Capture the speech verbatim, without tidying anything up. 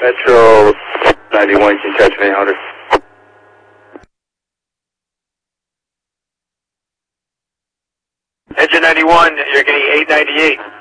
Metro ninety-one, can you catch me eight hundred? Engine ninety-one, you're getting eight ninety-eight.